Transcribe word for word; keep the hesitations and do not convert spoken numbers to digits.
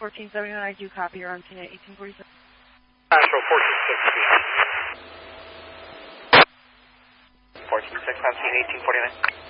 fourteen seventy-nine, I do copy. You're on scene at eighteen forty-seven. Nashville fourteen sixty. fourteen six on scene eighteen forty-nine.